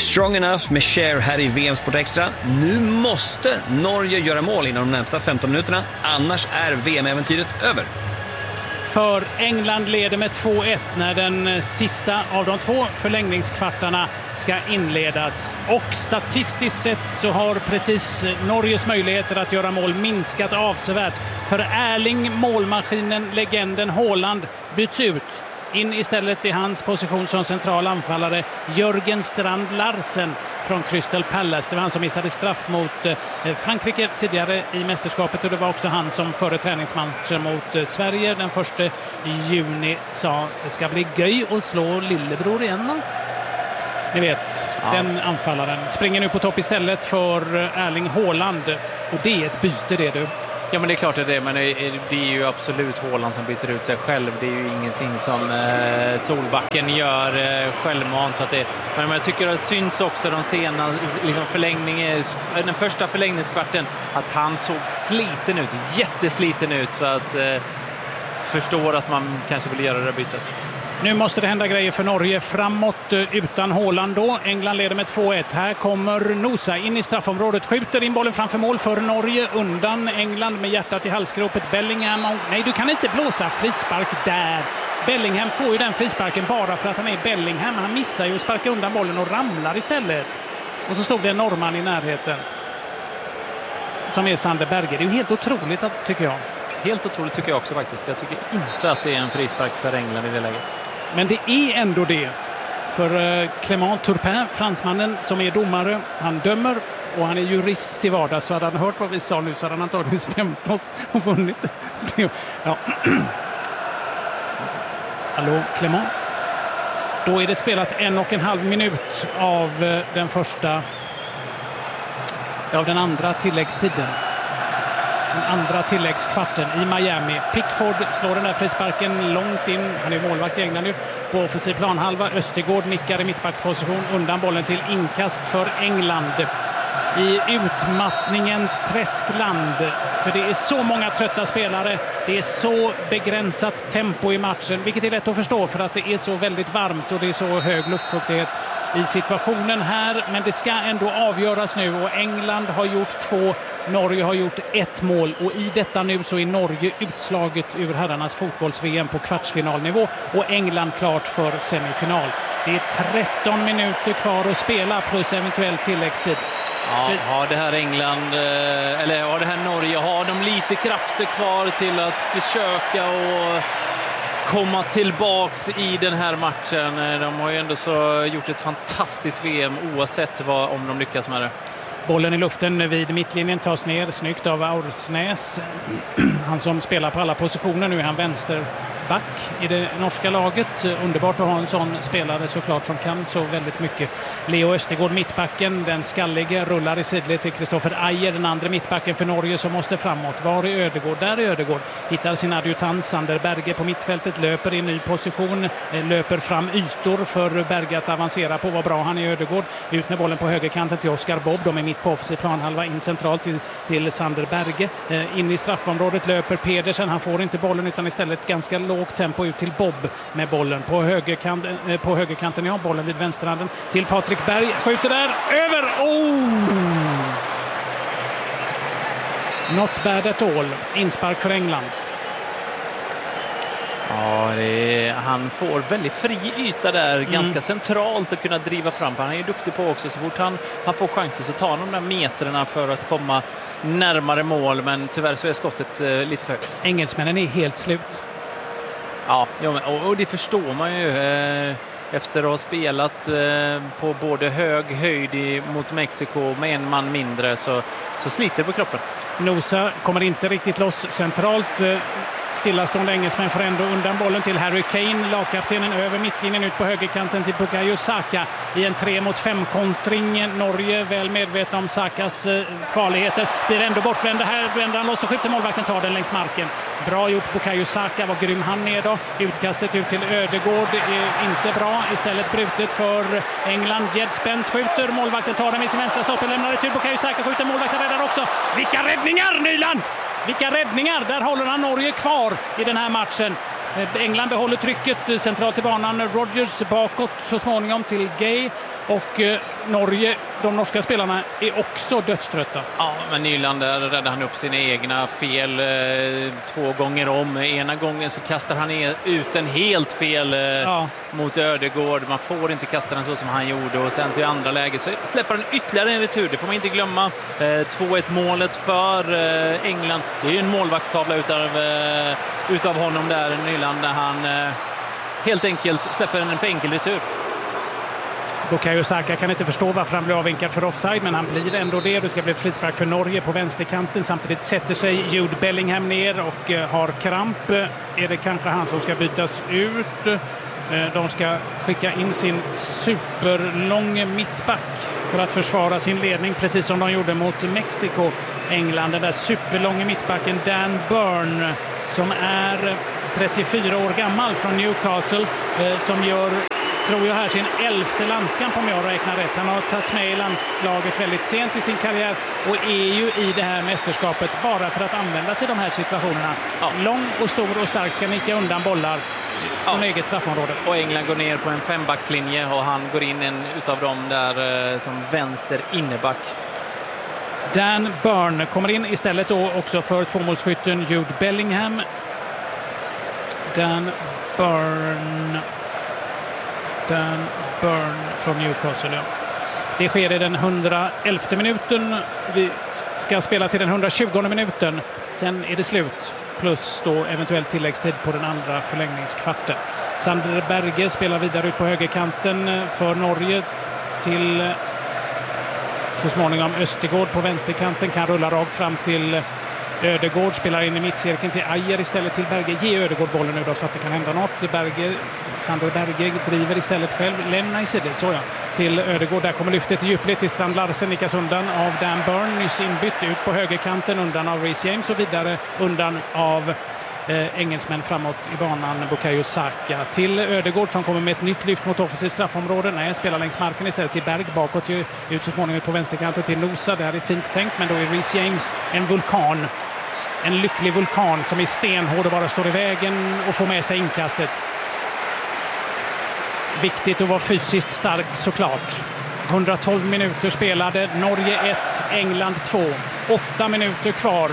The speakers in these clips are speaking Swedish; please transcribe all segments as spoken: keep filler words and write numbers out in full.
Strong enough med Cher här i V M Sport Extra. Nu måste Norge göra mål inom de närmsta femton minuterna, annars är V M-äventyret över. För England leder med två ett när den sista av de två förlängningskvartarna ska inledas. Och statistiskt sett så har precis Norges möjligheter att göra mål minskat avsevärt. För Erling, målmaskinen, legenden Haaland byts ut. In istället i hans position som central anfallare Jörgen Strand Larsen från Crystal Palace. Det var han som missade straff mot Frankrike tidigare i mästerskapet, och det var också han som före träningsmatchen mot Sverige den första juni sa det ska bli göj att slå lillebror igen då. Ni vet, ja. Den anfallaren springer nu på topp istället för Erling Haaland, och det är ett byte det du. Ja, men det är klart att det är, men det är ju absolut Haaland som byter ut sig själv. Det är ju ingenting som eh, Solbacken gör eh, självmant. Så att det, men jag tycker det syns också de senaste liksom förlängningen, den första förlängningskvarten, att han såg sliten ut, jättesliten ut, så att eh, förstår att man kanske vill göra det bytet. Nu måste det hända grejer för Norge framåt utan Haaland då. England leder med två ett. Här kommer Nosa in i straffområdet. Skjuter in bollen framför mål för Norge. Undan England med hjärtat i halsgropet. Bellingham. Nej, du kan inte blåsa frispark där. Bellingham får ju den frisparken bara för att han är Bellingham. Han missar ju att sparka undan bollen och ramlar istället. Och så stod det en norrman i närheten som är Sander Berge. Det är ju helt otroligt, tycker jag. Helt otroligt tycker jag också faktiskt. Jag tycker inte att det är en frispark för England i det läget. Men det är ändå det. För Clément Turpin, fransmannen som är domare, han dömer och han är jurist till vardags. Så hade han hört vad vi sa nu så hade han antagligen stämt oss och vunnit. Ja. Hallå Clément. Då är det spelat en och en halv minut av den första, av den andra tilläggstiden. Den andra tilläggskvarten i Miami. Pickford slår den där frisparken långt in. Han är målvakt i England nu. På offensiv planhalva. Östergård nickar i mittbacksposition. Undan bollen till inkast för England. I utmattningens träskland. För det är så många trötta spelare. Det är så begränsat tempo i matchen. Vilket är lätt att förstå för att det är så väldigt varmt och det är så hög luftfuktighet i situationen här, men det ska ändå avgöras nu, och England har gjort två, Norge har gjort ett mål, och i detta nu så är Norge utslaget ur herrarnas fotbolls-V M på kvartsfinalnivå och England klart för semifinal. Det är tretton minuter kvar att spela plus eventuell tilläggstid. Ja, har det här England eller har det här Norge, har de lite krafter kvar till att försöka och komma tillbaks i den här matchen. De har ju ändå så gjort ett fantastiskt V M oavsett vad, om de lyckas med det. Bollen i luften vid mittlinjen tas ner snyggt av Aursnes. Han som spelar på alla positioner. Nu är han vänsterback i det norska laget. Underbart att ha en sån spelare såklart som kan så väldigt mycket. Leo Östergård, mittbacken, den skallige, rullar i sidled till Kristoffer Ajer, den andra mittbacken för Norge som måste framåt. Var är Ödegård? Där är Ödegård. Hittar sin adjutant Sander Berge på mittfältet, löper i ny position, löper fram ytor för Berge att avancera på. Vad bra han är, Ödegård. Ut med bollen på högerkanten till Oscar Bob. De är mitt på offensiv planhalva, in centralt till, till Sander Berge. Eh, in i straffområdet löper Pedersen. Han får inte bollen utan istället ganska lågt tempo ut till Bob med bollen på högerkanten. Eh, på högerkanten ja, bollen vid vänsterhanden till Patrik Berg. Skjuter där, över! Oh! Not bad at all. Inspark för England. Ja, det är, han får väldigt fri yta där, mm. ganska centralt att kunna driva fram. För han är ju duktig på också, så fort han, han får chansen så tar han de där metrarna för att komma närmare mål. Men tyvärr så är skottet eh, lite för högt. Engelsmännen är helt slut. Ja, och, och det förstår man ju. Eh, efter att ha spelat eh, på både hög höjd i, mot Mexiko med en man mindre så, så sliter det på kroppen. Nosa kommer inte riktigt loss centralt. Eh, Stillastående engelsmän får ändå undan bollen till Harry Kane, lagkaptenen över mittlinjen ut på högerkanten till Bukayo Saka i en tre mot fem kontring. Norge väl medvetna om Sakas farligheter, blir ändå bortvända här, vänder han loss och skjuter, målvakten tar den längs marken. Bra gjort Bukayo Saka, var grym han är då. Utkastet ut till Ödegård är inte bra, istället brutet för England. Jed Spence skjuter, målvakten tar den vid sin vänstra stopp, lämnar det till Bukayo Saka, skjuter, målvakten räddar också. Vilka räddningar, Nyland! Vilka räddningar! Där håller han Norge kvar i den här matchen. England behåller trycket centralt i banan. Rodgers bakåt så småningom till Gay. Och eh, Norge, de norska spelarna är också dödströtta. Ja, men Nyland där räddade han upp sina egna fel eh, två gånger om. Ena gången så kastar han ut en helt fel eh, ja. mot Ödegård. Man får inte kasta den så som han gjorde. Och sen så i andra läget så släpper han ytterligare en retur. Det får man inte glömma. Eh, två ett målet för eh, England. Det är ju en målvaktstavla utav, eh, utav honom där, Nyland, när han eh, helt enkelt släpper en för enkel retur. Bukayo Saka kan inte förstå varför han blir avvinkad för offside, men han blir ändå det. Det ska bli frispark för Norge på vänsterkanten. Samtidigt sätter sig Jude Bellingham ner och uh, har kramp. Är det kanske han som ska bytas ut? Uh, de ska skicka in sin superlång mittback för att försvara sin ledning, precis som de gjorde mot Mexiko. England, den där superlånga mittbacken Dan Burn, som är trettiofyra år gammal från Newcastle, uh, som gör, tror jag, här sin elfte landskamp om jag räknar rätt. Han har tagits med i landslaget väldigt sent i sin karriär och är ju i det här mästerskapet bara för att använda sig i de här situationerna. Ja. Lång och stor och stark, ska nicka undan bollar från ja. eget straffområde. Och England går ner på en fembackslinje och han går in en utav dem där eh, som vänster inneback. Dan Burn kommer in istället då också för tvåmålsskytten Jude Bellingham. Dan Burn... Dan Burn från Newcastle. Ja. Det sker i den hundraelfte minuten. Vi ska spela till den hundratjugonde minuten. Sen är det slut. Plus då eventuellt tilläggstid på den andra förlängningskvarten. Sander Berge spelar vidare ut på högerkanten för Norge till så småningom Östergård på vänsterkanten. Kan rulla rakt fram till Ödegård, spelar in i mittcirkeln till Ajer istället till Berge. Ge Ödegård bollen nu då så att det kan hända något. Berge, Sander Berge driver istället själv. Lämna i sidan, så ja. Till Ödegård, där kommer lyftet i djupled till Strand Larsen, nickas undan av Dan Burn. Nyss inbytt ut på högerkanten, undan av Reece James och vidare undan av eh, engelsmän framåt i banan, Bukayo Saka. Till Ödegård som kommer med ett nytt lyft mot offensivt straffområde. Nej, spelar längs marken istället till Berg bakåt, ju, ut så småningom på vänsterkanten till Nosa. Det här är fint tänkt, men då är Reece James en vulkan. En lycklig vulkan som är stenhård och bara står i vägen och får med sig inkastet. Viktigt att vara fysiskt stark såklart. hundratolv minuter spelade. Norge ett, England två. Åtta minuter kvar.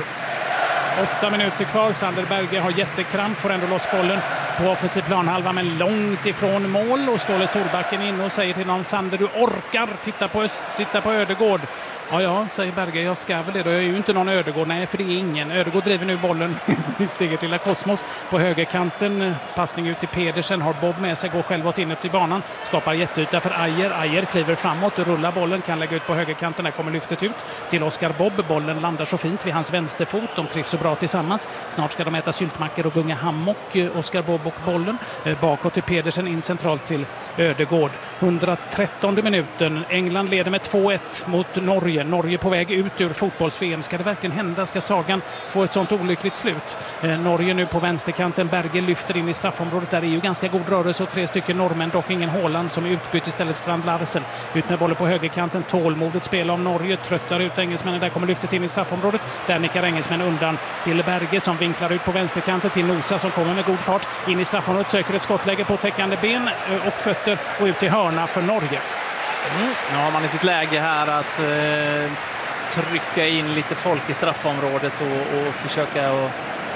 Åtta minuter kvar. Sander Berge har jättekramp, får ändå loss bollen på offensiv planhalva, men långt ifrån mål. Och Ståle Solbacken in och säger till någon: Sander, du orkar. Titta på, titta på Ödegård. Ja, ja, säger Berge, jag ska väl det då. Jag är ju inte någon Ödegård. Nej, för det är ingen. Ödegård driver nu bollen sitt eget lilla kosmos på högerkanten. Passning ut till Pedersen. Har Bob med sig, går själv åt inåt i banan. Skapar jätteyta för Ajer. Ajer kliver framåt, rullar bollen, kan lägga ut på högerkanten. Där kommer lyftet ut till Oscar Bob. Bollen landar så fint vid hans vänsterfot. De trivs så bra tillsammans. Snart ska de äta syltmackor och gunga hammock. Oscar Bob och bollen. Bakåt till Pedersen, in centralt till Ödegård. hundratrettonde minuten. England leder med två ett mot Norge. Norge på väg ut ur fotbolls-V M. Ska det verkligen hända? Ska sagan få ett sånt olyckligt slut? Eh, Norge nu på vänsterkanten. Berge lyfter in i straffområdet. Där är ju ganska god rörelse och tre stycken norrmän. Dock ingen Haaland som är utbytt, istället Strand Larsen. Ut med bollen på högerkanten. Tålmodigt spel av Norge. Tröttar ut engelsmännen. Där kommer lyftet in i straffområdet. Där nickar engelsmännen undan till Berge som vinklar ut på vänsterkanten till Nosa som kommer med god fart. In i straffområdet, söker ett skottläge på täckande ben och fötter och ut till hörna för Norge. Mm. Nu har man i sitt läge här att eh, trycka in lite folk i straffområdet och, och försöka att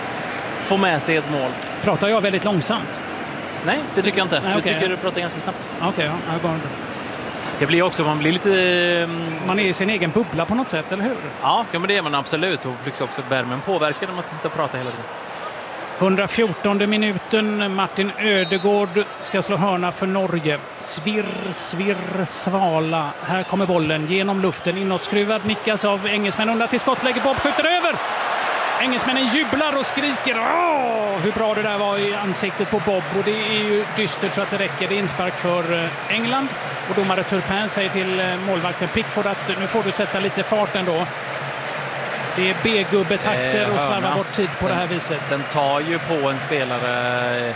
få med sig ett mål. Pratar jag väldigt långsamt? Nej, det tycker jag inte. Nej, jag okay. tycker du pratar ganska snabbt. Okej, okay, ja, jag går. Det blir också, man blir lite... Man är i sin egen bubbla på något sätt, eller hur? Ja, men det är man absolut. Och också värmen påverkar när man ska sitta och prata hela tiden. hundrafjortonde minuten. Martin Ödegård ska slå hörna för Norge. Svirr, svirr, svala. Här kommer bollen genom luften. Inåtskruvad, nickas av engelsmän undan till skottläge. Bob skjuter över. Engelsmännen jublar och skriker. Åh, hur bra det där var i ansiktet på Bob. Och det är ju dystert så att det räcker. Det är inspark för England. Och domare Turpin säger till målvakten Pickford att nu får du sätta lite fart ändå. Det är B-gubbetakter och slarva bort tid på den, det här viset. Den tar ju på en spelare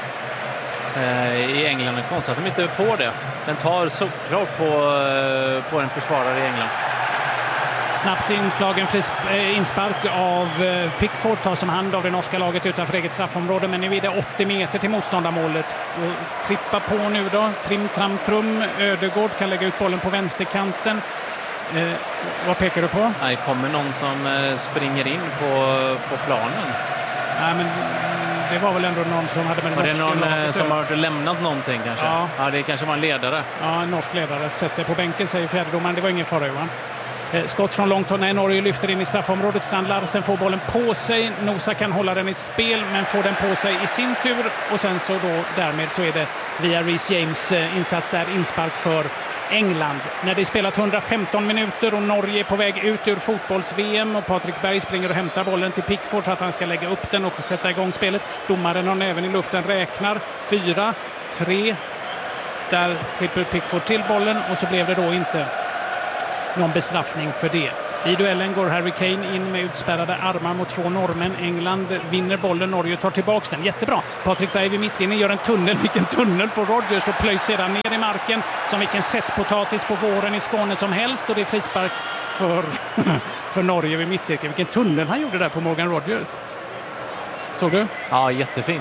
eh, i England. Det är konstigt att de inte är på det. Den tar såklart på, eh, på en försvarare i England. Snabbt inslagen fris, äh, inspark av äh, Pickford tar som hand av det norska laget utanför eget straffområde, men nu är det åttio meter till motståndarmålet. Och trippa på nu då, trim, tram, trum. Ödegård kan lägga ut bollen på vänsterkanten. Eh, vad pekar du på? Det kommer någon som eh, springer in på, på planen. Nej, men det var väl ändå någon som hade med var det någon eh, som har lämnat någonting kanske? Ja. ja, det kanske var en ledare. Ja, en norsk ledare. Sätter på bänken, säger fjärdedomaren. Det var ingen fara, Johan. Eh, skott från långt håll när Norge lyfter in i straffområdet. Strand Larsen får bollen på sig. Nosa kan hålla den i spel, men får den på sig i sin tur. Och sen så då, därmed så är det via Reece James eh, insats där, inspark för England. När det är spelat hundrafemton minuter och Norge är på väg ut ur fotbolls-V M och Patrik Berg springer och hämtar bollen till Pickford så att han ska lägga upp den och sätta igång spelet. Domaren har näven i luften, räknar. Fyra, tre. Där klipper Pickford till bollen och så blev det då inte någon bestraffning för det. I duellen går Harry Kane in med utspärrade armar mot två norrmän. England vinner bollen, Norge tar tillbaka den. Jättebra. Patrik Berg vid mittlinjen gör en tunnel, vilken tunnel på Rodgers och plöjs sedan ner i marken som vilken sättpotatis på våren i Skåne som helst. Och det är frispark för, för Norge vid mittcirkeln. Vilken tunnel han gjorde där på Morgan Rodgers. Såg du? Ja, jättefint.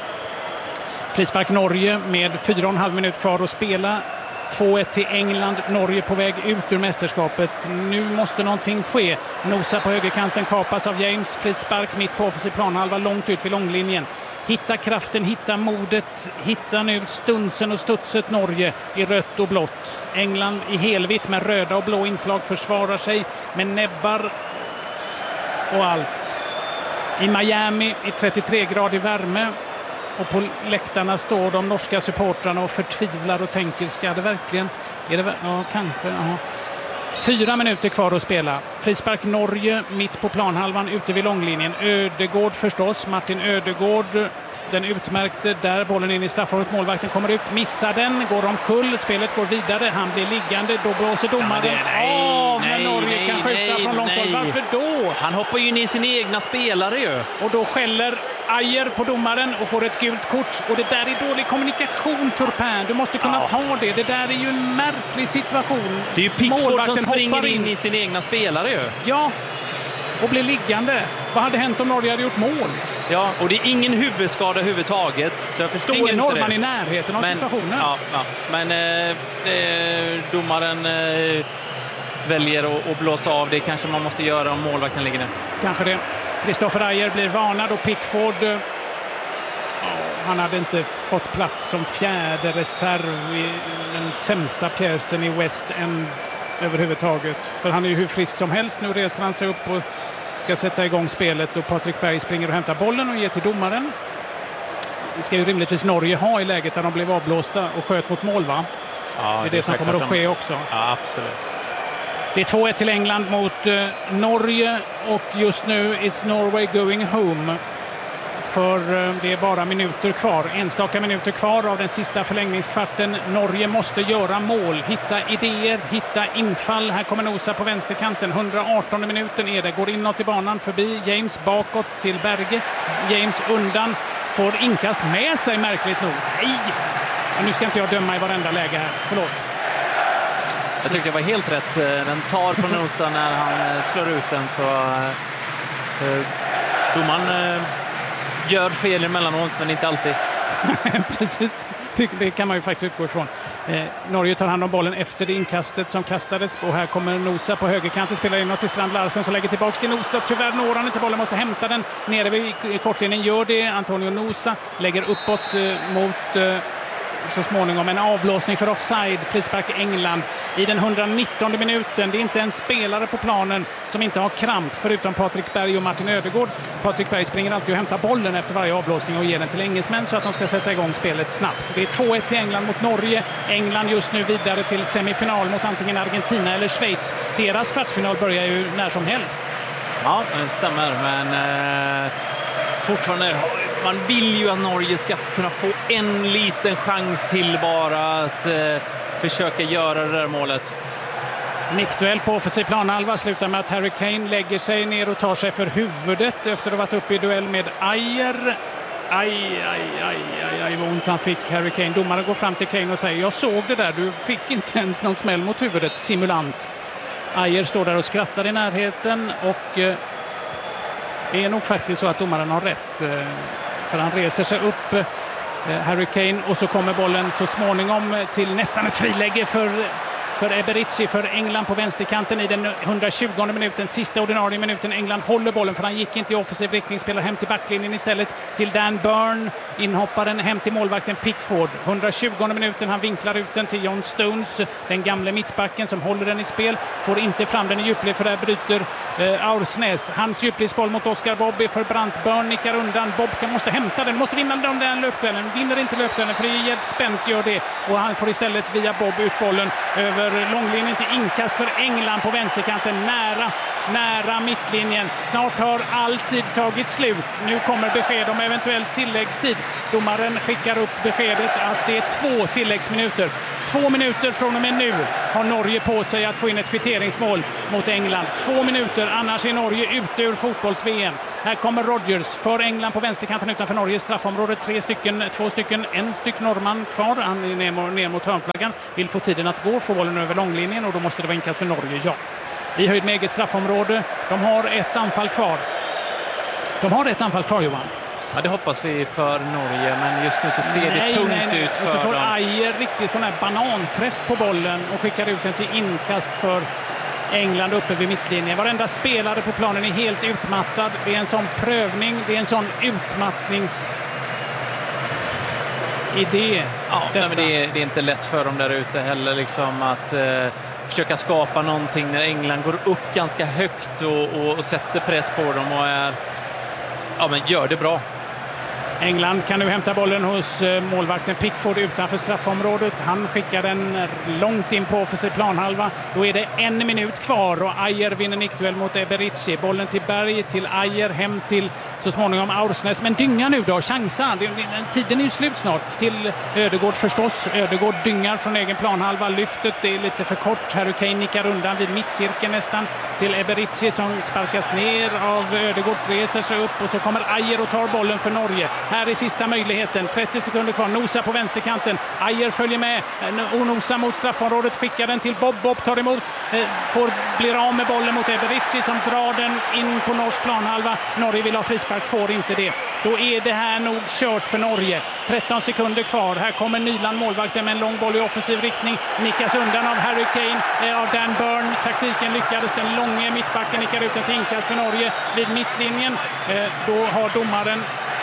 Frispark Norge med fyra och en halv minut kvar att spela. två ett till England. Norge på väg ut ur mästerskapet. Nu måste någonting ske. Nosa på högerkanten kapas av James. Frispark mitt på offensiv planhalva långt ut vid långlinjen. Hitta kraften, hitta modet. Hitta nu stunsen och studset Norge i rött och blått. England i helvitt med röda och blå inslag försvarar sig med näbbar och allt. I Miami i trettiotre grader värme. Och på läktarna står de norska supportrarna och förtvivlar och tänker, ska det verkligen? Är det, ja, kanske. Ja. Fyra minuter kvar att spela. Frispark Norge mitt på planhalvan ute vid långlinjen. Ödegård förstås. Martin Ödegård, den utmärkte där. Bollen in i straffområdet. Målvakten kommer ut. Missar den. Går omkull. Spelet går vidare. Han blir liggande. Då blåser domaren av när Norge nej, kan skjuta nej, från långt håll. Varför då? Han hoppar ju in i sina egna spelare ju. Och då skäller Ajer på domaren och får ett gult kort. Och det där är dålig kommunikation, Turpin. Du måste kunna ja. ta det. Det där är ju en märklig situation. Det är ju Pickford Målvakten som springer in. in i sina egna spelare ju. Ja, och blir liggande. Vad hade hänt om Norge hade gjort mål? Ja, och det är ingen huvudskada överhuvudtaget. Så jag förstår ingen inte norrman det. i närheten av men, situationen. Ja, ja. Men eh, eh, domaren eh, väljer att, att blåsa av. Det kanske man måste göra om målvakten ligger ner. Kanske det. Kristoffer Ajer blir varnad och Pickford... Oh, han hade inte fått plats som fjärde reserv i den sämsta pjäsen i West End överhuvudtaget. För han är ju hur frisk som helst. Nu reser han sig upp och ska sätta igång spelet och Patrik Berg springer och hämtar bollen och ger till domaren. Det ska ju rimligtvis Norge ha i läget där de blev avblåsta och sköt mot mål, va? Ja, det är det, det som kommer att ske också. Ja, absolut. Det är två ett till England mot eh, Norge och just nu is Norway going home. För eh, det är bara minuter kvar. Enstaka minuter kvar av den sista förlängningskvarten. Norge måste göra mål, hitta idéer, hitta infall. Här kommer Nosa på vänsterkanten. hundraartonde minuten är det. Går inåt i banan förbi James bakåt till Berge. James undan. Får inkast med sig märkligt nog. Nej! Och nu ska inte jag döma i varenda läge här. Förlåt. Jag tyckte det var helt rätt. Den tar på Nosa när han slår ut den. Så eh, domaren eh, gör fel emellanåt, men inte alltid. Precis, det, det kan man ju faktiskt utgå ifrån. Eh, Norge tar hand om bollen efter det inkastet som kastades. Och här kommer Nosa på högerkanten, spelar in till Strand Larsen som lägger tillbaka till Nosa. Tyvärr når han inte bollen, måste hämta den nere vid kortlinjen. Gör det, Antonio Nosa lägger uppåt eh, mot... Eh, så småningom en avblåsning för offside, frispark England i den hundranittonde minuten. Det är inte en spelare på planen som inte har kramp förutom Patrik Berg och Martin Ödegård. Patrik Berg springer alltid och hämtar bollen efter varje avblåsning och ger den till engelsmän så att de ska sätta igång spelet snabbt. Det är två ett till England mot Norge. England just nu vidare till semifinal mot antingen Argentina eller Schweiz. Deras kvartsfinal börjar ju när som helst. Ja, det stämmer, men eh, fortfarande... Man vill ju att Norge ska kunna få en liten chans till bara att eh, försöka göra det där målet. Nickduell på offensiv planhalva slutar med att Harry Kane lägger sig ner och tar sig för huvudet efter att ha varit uppe i duell med Ajer. Aj, aj, aj, aj, aj, vad ont han fick, Harry Kane. Domaren går fram till Kane och säger, jag såg det där, du fick inte ens någon smäll mot huvudet, simulant. Ajer står där och skrattar i närheten och eh, det är nog faktiskt så att domaren har rätt. Eh, för han reser sig upp, eh, Harry Kane, och så kommer bollen så småningom till nästan ett friläge för för Eberechi för England på vänsterkanten i den hundratjugonde minuten, sista ordinarie minuten. England håller bollen för han gick inte i offensiv riktning, spelar hem till backlinjen istället till Dan Burn, inhopparen hem till målvakten Pickford. hundratjugonde minuten, han vinklar ut den till John Stones, den gamle mittbacken som håller den i spel, får inte fram den i djupled för där bryter eh, Aursnes. Hans djupledsboll mot Oscar Bobby för Brandt, Burn nickar undan, Bob kan måste hämta den, måste vinna den, den löpduellen, vinner inte löpduellen för Jed Spence gör det och han får istället via Bob ut bollen över långlinjen till inkast för England på vänsterkanten, nära, nära mittlinjen. Snart har all tid tagit slut. Nu kommer besked om eventuell tilläggstid. Domaren skickar upp beskedet att det är två tilläggsminuter. Två minuter från och med nu har Norge på sig att få in ett kvitteringsmål mot England. Två minuter, annars är Norge ute ur fotbolls-V M. Här kommer Rodgers för England på vänsterkanten utanför Norges straffområde. Tre stycken, två stycken, en styck norrman kvar. Han är ner, ner mot hörnflaggan. Vill få tiden att gå, få bollen över långlinjen och då måste det vara inkast för Norge, ja. I höjd med eget straffområde. De har ett anfall kvar. De har ett anfall kvar, Johan. Ja, det hoppas vi för Norge, men just nu så ser nej, det tungt nej, nej. ut för dem. Och så får Ajer riktigt sån här bananträff på bollen och skickar ut den till inkast för England uppe vid mittlinjen. Varenda spelare på planen är helt utmattad. Det är en sån prövning, det är en sån utmattnings idé. Ja, nej, men det, är, det är inte lätt för dem där ute heller liksom att eh, försöka skapa någonting när England går upp ganska högt och, och, och sätter press på dem och är, ja, men gör det bra. England kan nu hämta bollen hos målvakten Pickford utanför straffområdet. Han skickar den långt in på offensiv planhalva. Då är det en minut kvar och Ajer vinner nickduell mot Eberechi. Bollen till Berg, till Ajer, hem till så småningom Aursnes. Men dynga nu då, chansa. Tiden är ju slut snart. Till Ödegård förstås. Ödegård dyngar från egen planhalva. Lyftet är lite för kort. Harry Kane nickar undan vid mittcirkeln nästan till Eberechi som sparkas ner av Ödegård, reser sig upp och så kommer Ajer och tar bollen för Norge. Här är sista möjligheten. trettio sekunder kvar. Nosa på vänsterkanten. Ajer följer med. Och Nosa mot straffområdet. Skickar den till Bob. Bob tar emot. Får blir av med bollen mot Eberechi som drar den in på norsk planhalva. Norge vill ha frispark. Får inte det. Då är det här nog kört för Norge. tretton sekunder kvar. Här kommer Nyland, målvakten med en lång boll i offensiv riktning. Nickas undan av Harry Kane. Av Dan Burn. Taktiken lyckades. Den långa mittbacken nickar ut ett inkast för Norge vid mittlinjen. Då har domaren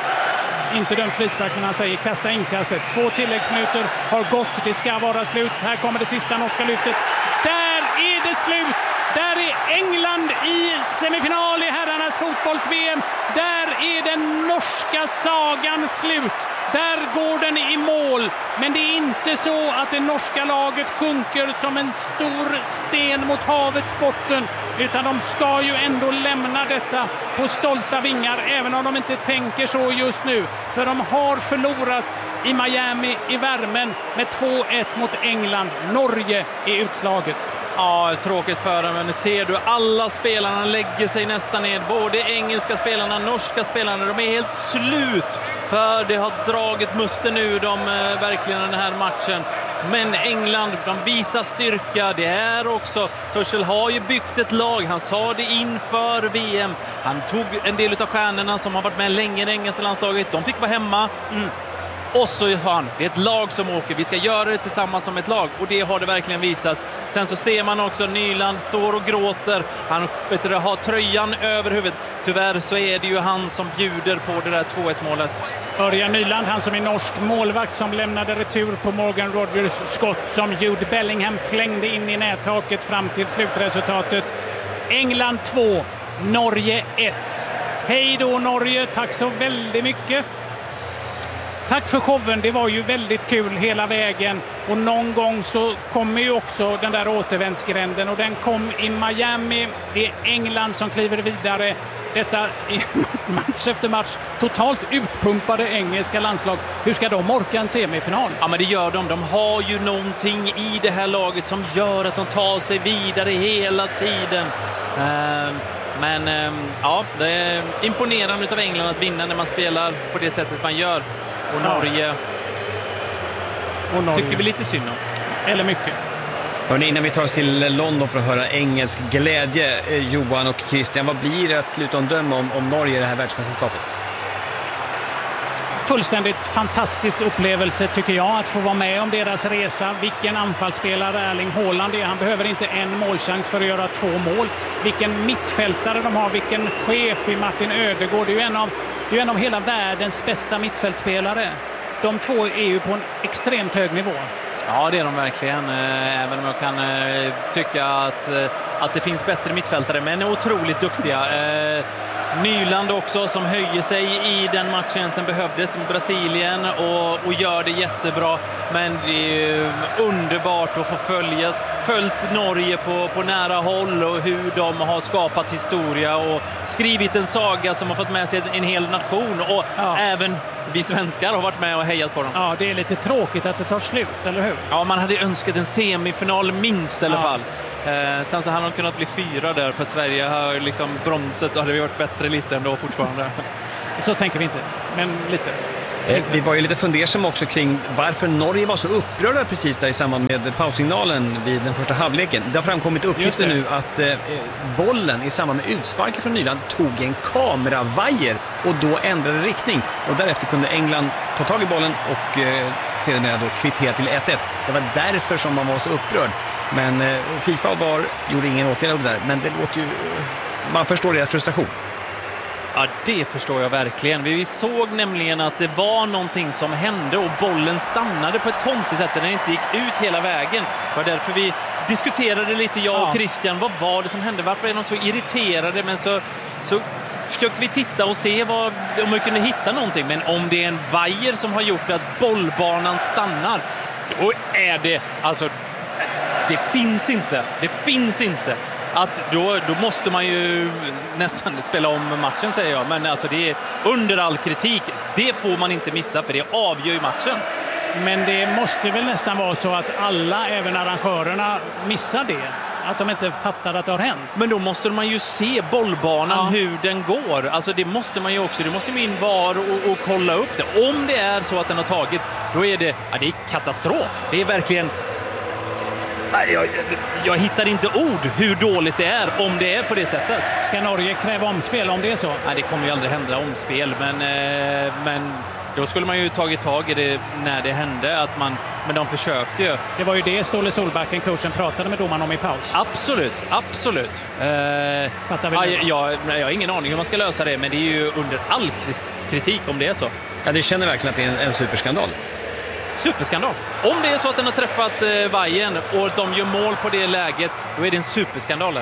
inte dömt frispark, men han säger kasta inkastet. Två tilläggsminuter har gått. Det ska vara slut. Här kommer det sista norska lyftet. Där är det slut! Där är England i semifinal i herrarnas fotbolls-V M. Där är den norska sagan slut. Där går den i mål. Men det är inte så att det norska laget sjunker som en stor sten mot havets botten. Utan de ska ju ändå lämna detta på stolta vingar. Även om de inte tänker så just nu. För de har förlorat i Miami i värmen med två ett mot England. Norge är utslaget. Ja, tråkigt för dem, men ser du alla spelarna lägger sig nästan ned. Både engelska spelarna, norska spelarna, de är helt slut. För det har dragit musten ur dem eh, verkligen den här matchen. Men England, de visar styrka. Det är också, Tuchel har ju byggt ett lag. Han sa det inför V M. Han tog en del av stjärnorna som har varit med länge i det engelska landslaget. De fick vara hemma. Mm. Och så har han, det är ett lag som åker. Vi ska göra det tillsammans som ett lag. Och det har det verkligen visats. Sen så ser man också Nyland står och gråter. Han vet du, har tröjan över huvudet. Tyvärr så är det ju han som bjuder på det där två ett målet. Örjan Nyland, han som är norsk målvakt som lämnade retur på Morgan Rodgers skott som Jude Bellingham flängde in i nättaket fram till slutresultatet. England två, Norge ett. Hej då Norge, tack så väldigt mycket. Tack för showen, det var ju väldigt kul hela vägen. Och någon gång så kommer ju också den där återvändsgränden. Och den kom i Miami. Det är England som kliver vidare. Detta är match efter match. Totalt utpumpade engelska landslag. Hur ska de orka en semifinal? Ja, men det gör de. De har ju någonting i det här laget som gör att de tar sig vidare hela tiden. Uh... Men ja, det är imponerande av England att vinna när man spelar på det sättet man gör. Och Norge, och Norge tycker vi lite synd om. Eller mycket. Hörrni, innan vi tar oss till London för att höra engelsk glädje, Johan och Christian, vad blir det att sluta en döm om, om Norge i det här världsmästerskapet? Fullständigt fantastisk upplevelse tycker jag att få vara med om deras resa. Vilken anfallsspelare Erling Haaland är. Han behöver inte en målchans för att göra två mål. Vilken mittfältare de har, vilken chef i Martin Ödegård. Det är ju en av, det är en av hela världens bästa mittfältspelare. De två är ju på en extremt hög nivå. Ja, det är de verkligen. Även om jag kan tycka att, att det finns bättre mittfältare, men är otroligt duktiga. Nyland också som höjer sig i den matchen egentligen behövdes med Brasilien och, och gör det jättebra. Men det är underbart att få följa följt Norge på, på nära håll och hur de har skapat historia och skrivit en saga som har fått med sig en hel nation. Och ja. Även vi svenskar har varit med och hejat på dem. Ja, det är lite tråkigt att det tar slut, eller hur? Ja, man hade önskat en semifinal minst i alla ja. fall. Eh, sen så hade de kunnat bli fyra där, för Sverige har liksom bronset, och hade vi varit bättre lite ändå fortfarande. Så tänker vi inte, men lite. Eh, vi var ju lite fundersamma också kring varför Norge var så upprörda precis där i samband med paussignalen vid den första halvleken. Det har framkommit uppgifter nu att eh, bollen i samband med utsparken från Nyland tog en kameravajer och då ändrade riktning. Och därefter kunde England ta tag i bollen och eh, sedan då kvittera till ett ett. Det var därför som man var så upprörd. Men eh, FIFA var, gjorde ingen åtgärd av det där. Men det låter ju... Man förstår deras frustration. Ja, det förstår jag verkligen. Vi såg nämligen att det var någonting som hände och bollen stannade på ett konstigt sätt. Den inte gick ut hela vägen. Det var därför vi diskuterade lite, jag och Christian. Vad var det som hände? Varför är de så irriterade? Men så, så försökte vi titta och se vad, om vi kunde hitta någonting. Men om det är en vajer som har gjort att bollbanan stannar, då är det... Alltså, det finns inte. Det finns inte. Att då, då måste man ju nästan spela om matchen, säger jag. Men alltså det är under all kritik. Det får man inte missa, för det avgör ju matchen. Men det måste väl nästan vara så att alla, även arrangörerna, missar det. Att de inte fattar att det har hänt. Men då måste man ju se bollbanan, ja. hur den går. Alltså det måste man ju också. Det måste man in var och, och kolla upp det. Om det är så att den har tagit, då är det, ja, det är katastrof. Det är verkligen... Jag, jag hittar inte ord hur dåligt det är om det är på det sättet. Ska Norge kräva omspel om det är så? Nej, det kommer ju aldrig hända omspel, men, eh, men då skulle man ju tagit tag i det när det hände. Att man, men de försökte ju. Det var ju det Ståle Solbacken, coachen, pratade med domaren om i paus. Absolut, absolut. Eh, Fattar vi ja, jag, jag har ingen aning hur man ska lösa det, men det är ju under all kritik om det är så. Ja, det känner verkligen att det är en, en superskandal. Superskandal. Om det är så att den har träffat eh, vajen och de gör mål på det läget, då är det en superskandal.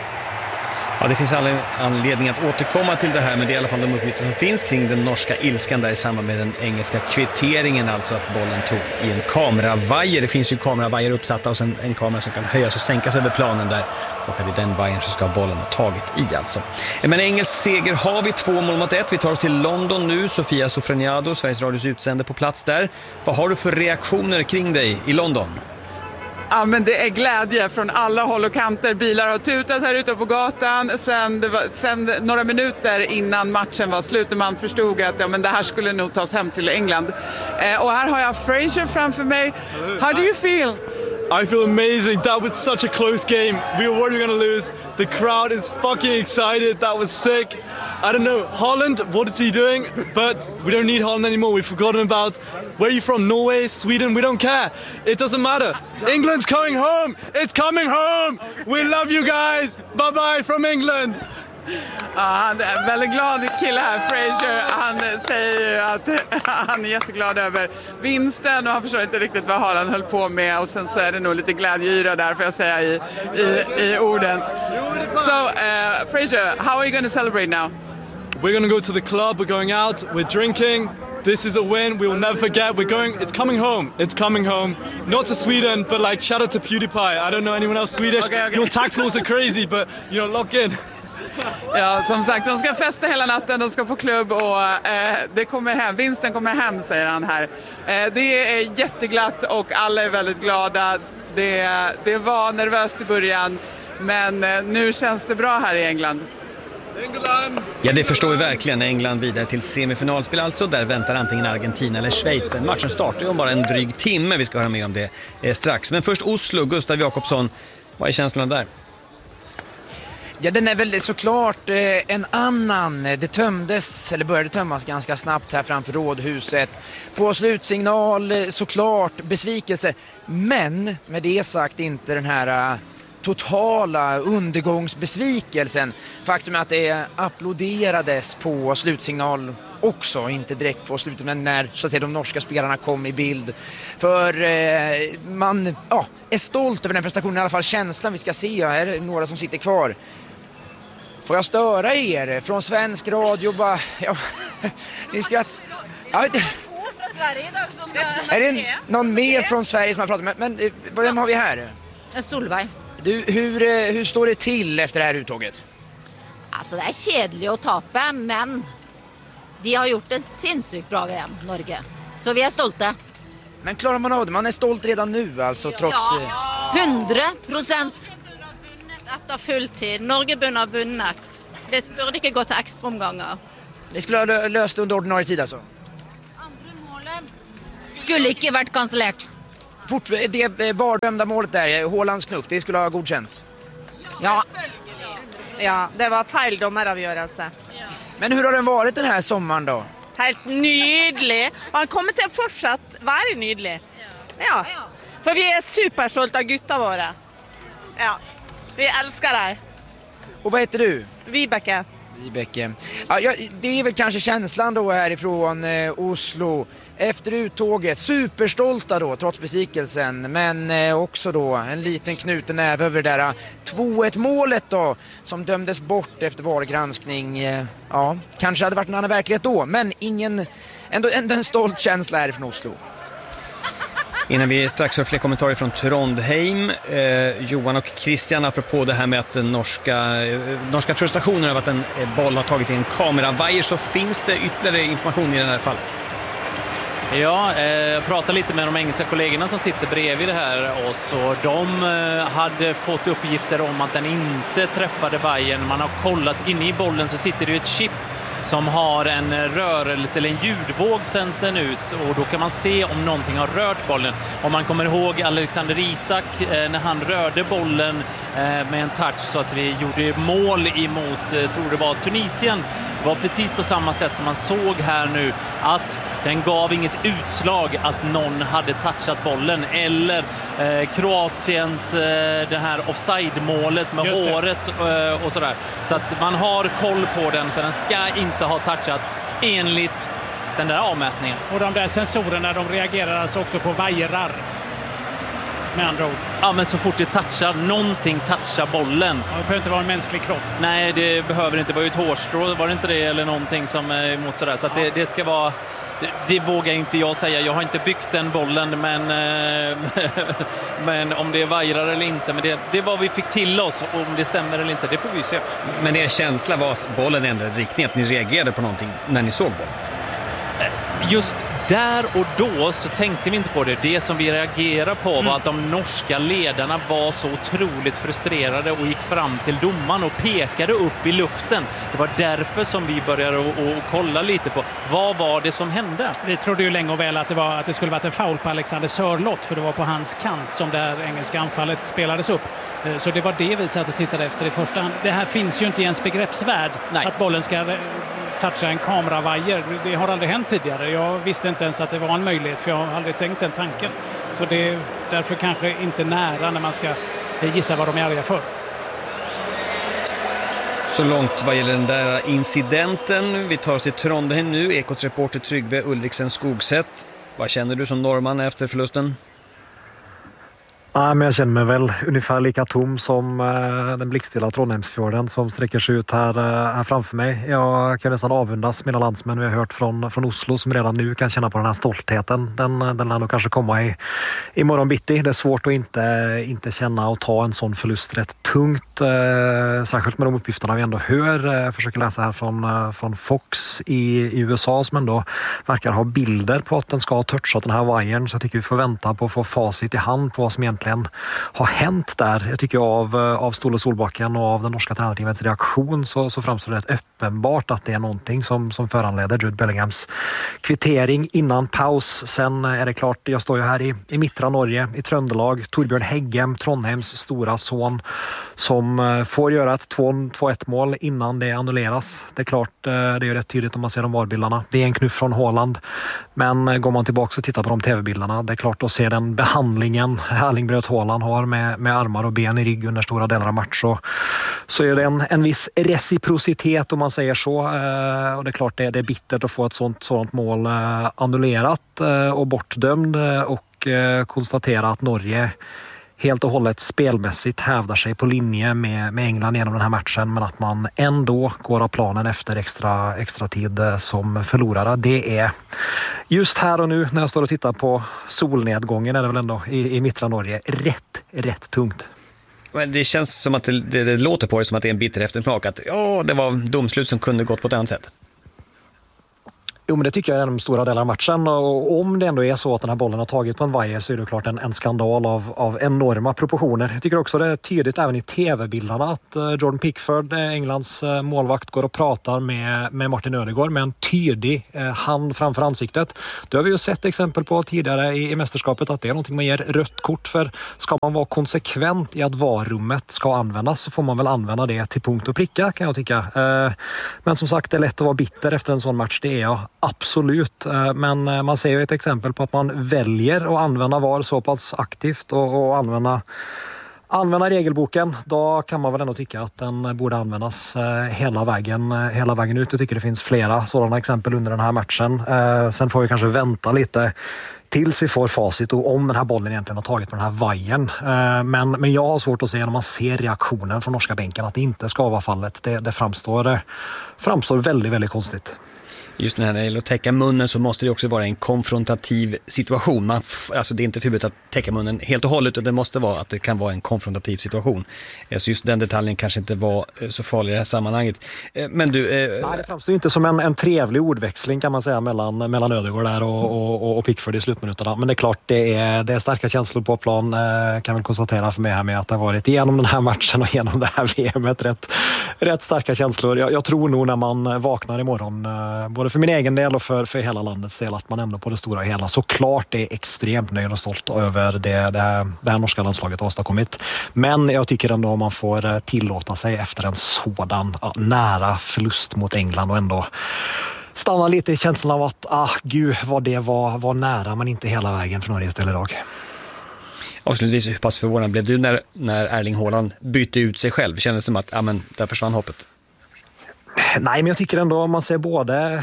Ja, det finns all anledning att återkomma till det här, men det är i alla fall de uppgifter som finns kring den norska ilskan där i samband med den engelska kvitteringen, alltså att bollen tog i en kameravajer. Det finns ju kameravajer uppsatta och sen en kamera som kan höjas och sänkas över planen där, och att det är den vajern som ska ha bollen och tagit i alltså. Men engelsk seger har vi, två mål mot ett. Vi tar oss till London nu. Sofia Sofroniado, Sveriges Radios utsände på plats där. Vad har du för reaktioner kring dig i London? Ja, men det är glädje från alla håll och kanter. Bilar har tutat här ute på gatan. Sen, det var, sen några minuter innan matchen var slut, när man förstod att ja, men det här skulle nog tas hem till England. Eh, och här har jag Fraser framför mig. How do you feel? I feel amazing. That was such a close game. We were worried we were going to lose. The crowd is fucking excited. That was sick. I don't know. Holland, what is he doing? But we don't need Holland anymore. We've forgotten about... Where are you from? Norway? Sweden? We don't care. It doesn't matter. England's coming home. It's coming home. We love you guys. Bye-bye from England. Ja, han är en väldigt glad kille här, Fraser. Han säger ju att han är jätteglad över vinsten och han förstår inte riktigt vad Haaland höll på med, och sen så är det nog lite glädjeyra där, får jag säga, i, i, i orden. So, uh, Fraser, how are you going to celebrate now? We're going to go to the club, we're going out, we're drinking. This is a win, we will never forget. We're going, it's coming home, it's coming home. Not to Sweden, but like shout out to PewDiePie. I don't know anyone else Swedish. Okay, okay. Your tax laws are crazy, but you know, lock in. Ja, som sagt, de ska festa hela natten, de ska på klubb och eh, det kommer hem, vinsten kommer hem, säger han här. Eh, det är jätteglatt och alla är väldigt glada. Det, det var nervöst i början, men eh, nu känns det bra här i England. England! Ja, det förstår vi verkligen. England vidare till semifinalspel alltså. Där väntar antingen Argentina eller Schweiz. Den matchen startar ju om bara en dryg timme. Vi ska höra mer om det eh, strax. Men först Oslo, Gustav Jakobsson. Vad är känslan där? Ja, den är väl såklart eh, en annan. Det tömdes, eller började tömmas ganska snabbt här framför rådhuset. På slutsignal eh, såklart besvikelse. Men med det sagt inte den här... Eh, totala undergångsbesvikelsen. Faktum är att det applåderades på slutsignal också, inte direkt på slutet, men när så att säga, de norska spelarna kom i bild. För eh, man ja, är stolt över den prestationen, i alla fall känslan vi ska se. Här är några som sitter kvar. Får jag störa er från svensk radio? Bara, ja, ni ska... Ja, det... Är det någon mer från Sverige som har pratat med? Men vem har vi här? Solveig. Du, hur, hur står det till efter det här uttåget? Alltså det är kedligt att tappa, men de har gjort en sinnssykt bra V M, Norge. Så vi är stolta. Men klarar man av det? Man är stolt redan nu alltså, trots... Ja, hundra procent. Efter fulltid. Norge burde ha vunnet. Det burde inte gå till extra omgångar. Ni skulle ha löst under ordinarie tid alltså? Andra målen skulle inte varit kancellerat. Fort, det vardömda målet där, Haalands knuff, det skulle ha godkänts. Ja. Ja, det var fel dommeravgörelse. Men hur har den varit den här sommaren då? Helt nydelig. Han kommer till att fortsatt vara nydelig. Ja, för vi är superstolta av gutta våra. Ja, vi älskar det. Och vad heter du? Vibeke. Vibeke. Ja, ja, det är väl kanske känslan då härifrån eh, Oslo. Efter uttåget, superstolta då, trots besvikelsen. Men eh, också då en liten knuten näve över det där två ett målet då, som dömdes bort efter vargranskning. Eh, ja, kanske hade varit en annan verklighet då, men ingen, ändå, ändå en stolt känsla härifrån Oslo. Innan vi strax har fler kommentarer från Trondheim, eh, Johan och Christian, apropå det här med att den norska, eh, norska frustrationen över att en eh, boll har tagit i en kameravajer, så finns det ytterligare information i det här fallet. Ja, eh, jag pratade lite med de engelska kollegorna som sitter bredvid det här oss, och de eh, hade fått uppgifter om att den inte träffade vajern. Man har kollat, inne i bollen så sitter det ju ett chip som har en rörelse eller en ljudvåg sänds den ut, och då kan man se om någonting har rört bollen. Om man kommer ihåg Alexander Isak eh, när han rörde bollen eh, med en touch så att vi gjorde mål emot, eh, tror det var Tunisien, var precis på samma sätt som man såg här nu, att den gav inget utslag att någon hade touchat bollen, eller eh, Kroatiens eh, det här offside-målet med håret eh, och sådär. Så att man har koll på den, så den ska inte ha touchat enligt den där avmätningen. Och de där sensorerna, de reagerar alltså också på vajrar. Med andra ord. Ja, men så fort det touchar, någonting touchar bollen. Ja, det behöver inte vara en mänsklig kropp. Nej, det behöver inte. Det var ju ett hårstrå, var det inte det? Eller någonting som är emot sådär. Så att det, det ska vara... Det, det vågar inte jag säga. Jag har inte byggt den bollen, men, men om det är vajrar eller inte. Men det, det var vi fick till oss. Om det stämmer eller inte, det får vi se. Men er känsla var att bollen ändrade riktning, att ni reagerade på någonting när ni såg bollen? Just där och då så tänkte vi inte på det. Det som vi reagerade på var mm. att de norska ledarna var så otroligt frustrerade och gick fram till domaren och pekade upp i luften. Det var därför som vi började och, och kolla lite på vad var det som hände. Vi trodde ju länge och väl att det, var, att det skulle varit en foul på Alexander Sörloth, för det var på hans kant som det här engelska anfallet spelades upp. Så det var det vi satt och tittade efter i första hand. Det här finns ju inte i ens begreppsvärld. Nej. Att bollen ska toucha en kameravajer. Det har aldrig hänt tidigare. Jag visste inte ens att det var en möjlighet, för jag har aldrig tänkt den tanken. Så det är därför kanske inte nära när man ska gissa vad de är arga för. Så långt vad gäller den där incidenten. Vi tar oss till Trondheim nu. Ekots reporter Tryggve Ulriksen Skogsätt. Vad känner du som norrman efter förlusten? Ja, men jag känner mig väl ungefär lika tom som eh, den blickstilla Trondheimsfjorden som sträcker sig ut här, eh, här framför mig. Jag kan nästan avundas mina landsmän vi har hört från, från Oslo som redan nu kan känna på den här stoltheten. Den, den lär nog kanske komma i, i morgon bitti. Det är svårt att inte, inte känna och ta en sån förlust rätt tungt. Eh, särskilt med de uppgifterna vi ändå hör. Jag eh, försöker läsa här från, eh, från Fox i, i U S A som ändå verkar ha bilder på att den ska ha touchat den här vajern. Så jag tycker vi får vänta på att få facit i hand på vad som egentligen egentligen har hänt där. Jag tycker av, av Ståle Solbacken och av den norska tränarteamets reaktion så, så framstår det rätt uppenbart att det är någonting som, som föranleder Jude Bellinghams kvittering innan paus. Sen är det klart, jag står ju här i, i mittra Norge, i Trøndelag, Torbjörn Heggem, Trondheims stora son, som får göra ett två ett mål innan det annulleras. Det är klart, det är ju rätt tydligt om man ser de varbilderna. Det är en knuff från Haaland, men går man tillbaka och tittar på de tv-bilderna, det är klart att se den behandlingen Erling Braut Haaland har med, med armar och ben i rygg under stora delar av match, så, så är det en, en viss reciprocitet om man säger så. Och det är klart, det, det är bittert att få ett sånt, sånt mål annullerat och bortdömd och konstatera att Norge helt och hållet spelmässigt hävdar sig på linje med, med England genom den här matchen, men att man ändå går av planen efter extra, extra tid som förlorare. Det är just här och nu när jag står och tittar på solnedgången, är det väl ändå i, i mittra Norge, rätt, rätt tungt. Men det känns som att det, det, det låter på det som att det är en bitter eftersmak, att ja, det var domslut som kunde gått på ett annat sätt. Jo, men det tycker jag är de stora delar av matchen, och om det ändå är så att den här bollen har tagit på en vajer så är det klart en, en skandal av, av enorma proportioner. Jag tycker också det är tydligt även i tv-bilderna att Jordan Pickford, Englands målvakt, går och pratar med, med Martin Ödegaard med en tydlig hand framför ansiktet. Det har vi ju sett exempel på tidigare i, i mästerskapet, att det är någonting man ger rött kort för. Ska man vara konsekvent i att varummet ska användas så får man väl använda det till punkt och pricka, kan jag tycka. Men som sagt, det är lätt att vara bitter efter en sån match, det är jag. Absolut, men man ser ju ett exempel på att man väljer att använda V A R så pass aktivt och, och använda, använda regelboken. Då kan man väl ändå tycka att den borde användas hela vägen, hela vägen ut. Jag tycker det finns flera sådana exempel under den här matchen. Sen får vi kanske vänta lite tills vi får facit och om den här bollen egentligen har tagit på den här vajern. Men, men jag har svårt att se när man ser reaktionen från norska bänken att det inte ska vara fallet. Det, det framstår, framstår väldigt, väldigt konstigt. Just när det gäller att täcka munnen så måste det också vara en konfrontativ situation. Man, alltså det är inte förbjudet att täcka munnen helt och hållet, och det måste vara att det kan vara en konfrontativ situation. Så just den detaljen kanske inte var så farlig i det här sammanhanget. Men du... Eh... Nej, det framstår inte som en, en trevlig ordväxling kan man säga mellan, mellan Ödegaard där och, och, och Pickford i slutminuterna. Men det är klart, det är, det är starka känslor på plan. Eh, kan väl konstatera för mig här med att det har varit igenom den här matchen och genom det här V M:et rätt, rätt starka känslor. Jag, jag tror nog när man vaknar imorgon, eh, både för min egen del och för, för hela landets del, att man ändå på det stora hela såklart är extremt nöjd och stolt över det, det, här, det här norska landslaget har åstadkommit. Men jag tycker ändå man får tillåta sig efter en sådan ja, nära förlust mot England och ändå stanna lite i känslan av att ah, gud vad det var, var nära, men inte hela vägen för Norges del idag. Avslutningsvis, hur pass förvånad blev du när, när Erling Haaland bytte ut sig själv? Kändes det som att ja, men, där försvann hoppet? Nej, men jag tycker ändå om man ser både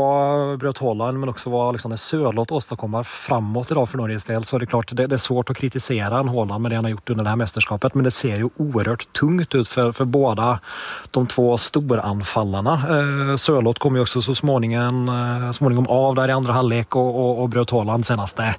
vad Braut Haaland men också vad Alexander Sørloth åstadkommer framåt idag för Norges del, så är det klart det, det är svårt att kritisera en Haaland med det han har gjort under det här mästerskapet, men det ser ju oerhört tungt ut för, för båda de två storanfallarna. Eh, Sørloth kom ju också så småningom, eh, småningom av där i andra halvlek och, och, och Braut Haaland senaste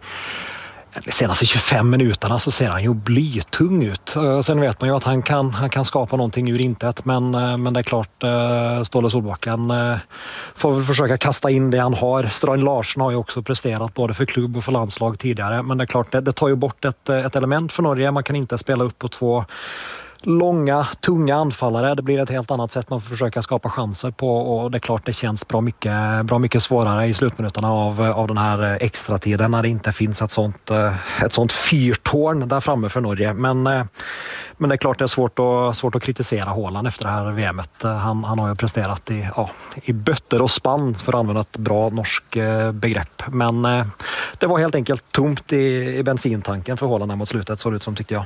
De senaste tjugofem minuterna så ser han ju blytung ut. Sen vet man ju att han kan, han kan skapa någonting ur intet, men, men det är klart, Ståle Solbacken får väl försöka kasta in det han har. Strain Larsen har ju också presterat både för klubb och för landslag tidigare, men det är klart, det, det tar ju bort ett, ett element för Norge. Man kan inte spela upp på två långa, tunga anfallare. Det blir ett helt annat sätt man får försöka skapa chanser på, och det är klart det känns bra mycket, bra mycket svårare i slutminuterna av, av den här extra tiden när det inte finns ett sånt, ett sånt fyrtorn där framme för Norge. Men, men det är klart det är svårt att, svårt att kritisera Haaland efter det här V M:et. Han, han har ju presterat i, ja, i bötter och spann, för att använda ett bra norsk begrepp. Men det var helt enkelt tomt i, i bensintanken för Haaland mot slutet, så det ut som, tyckte jag.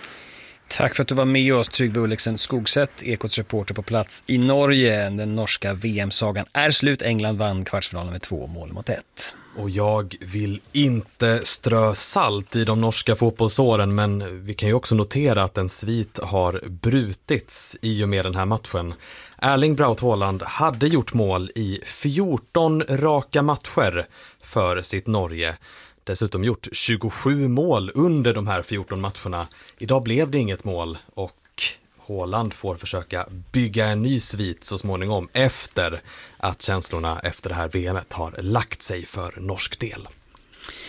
Tack för att du var med oss, Trygve Ulliksen Skogsätt, Ekots reporter på plats i Norge. Den norska V M-sagan är slut. England vann kvartsfinalen med två mål mot ett. Och jag vill inte strö salt i de norska fotbollsåren, men vi kan ju också notera att en svit har brutits i och med den här matchen. Erling Braut Haaland hade gjort mål i fjorton raka matcher för sitt Norge. Dessutom gjort tjugosju mål under de här fjorton matcherna. Idag blev det inget mål, och Haaland får försöka bygga en ny svit så småningom efter att känslorna efter det här V M:et har lagt sig för norsk del.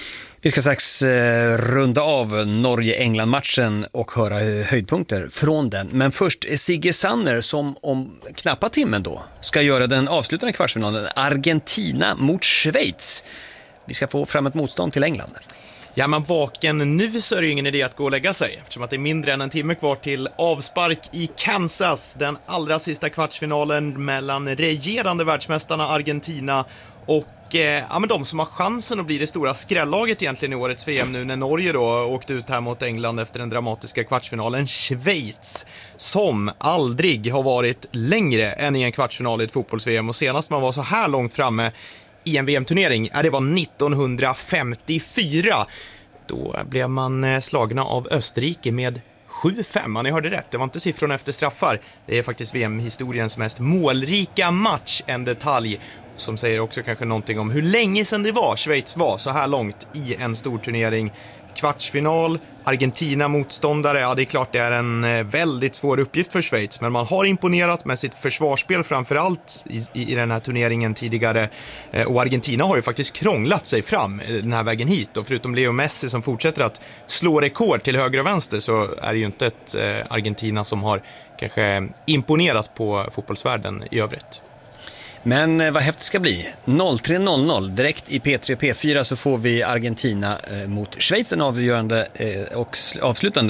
Vi ska strax eh, runda av Norge-England-matchen och höra höjdpunkter från den. Men först Sigge Sanner som om knappa timmen då ska göra den avslutande kvartsfinalen Argentina mot Schweiz. Vi ska få fram ett motstånd till England. Ja, man vaken nu så är det ju ingen idé att gå och lägga sig eftersom att det är mindre än en timme kvar till avspark i Kansas. Den allra sista kvartsfinalen mellan regerande världsmästarna Argentina och eh, ja, men de som har chansen att bli det stora skrällaget egentligen i årets V M nu när Norge då åkte ut här mot England efter den dramatiska kvartsfinalen. Schweiz som aldrig har varit längre än i en kvartsfinal i ett fotbolls-V M och senast man var så här långt framme i en V M-turnering, ja, det var nittonhundrafemtiofyra. Då blev man slagna av Österrike med sju fem. Ni hörde rätt, det var inte siffrorna efter straffar. Det är faktiskt V M-historiens mest målrika match, en detalj som säger också kanske någonting om hur länge sedan det var Schweiz var så här långt i en stor turnering. Kvartsfinal, Argentina motståndare, ja det är klart det är en väldigt svår uppgift för Schweiz, men man har imponerat med sitt försvarsspel framförallt i, i, i den här turneringen tidigare, och Argentina har ju faktiskt krånglat sig fram den här vägen hit, och förutom Leo Messi som fortsätter att slå rekord till höger och vänster så är det ju inte ett eh, Argentina som har kanske imponerat på fotbollsvärlden i övrigt. Men vad häftigt ska bli. noll tre noll noll direkt i P tre P fyra så får vi Argentina eh, mot Schweiz, en avgörande eh, och avslutande